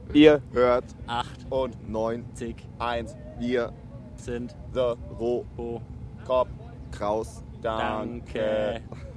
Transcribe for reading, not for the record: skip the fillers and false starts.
Ihr hört 8 und 9, 1. Wir sind The Robo Cop Kraus. Danke. Danke.